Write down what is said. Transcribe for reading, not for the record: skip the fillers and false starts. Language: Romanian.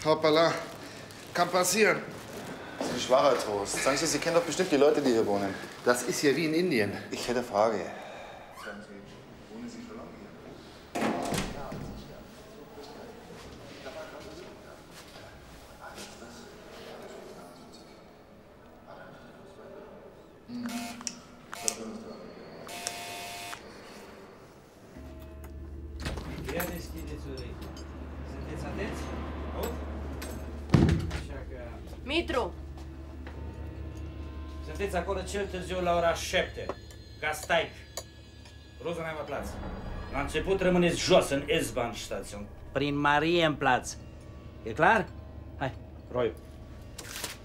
Hoppala. Kann passieren. Das ist ein schwacher Trost. Sagen Sie, Sie kennen doch bestimmt die Leute, die hier wohnen. Das ist hier wie in Indien. Ich hätte eine Frage. Wohnen Sie schon lange hier? Ia deschideți urechea. Sunteți atenți? Aud? Așa că... Mitru! Sunteți acolo cel târziu la ora 7. Gastaic. Rosenheimer-Platz. La început rămâneți jos, în S-Bahn-Station. Prin Marienplatz. E clar? Hai, Roiu.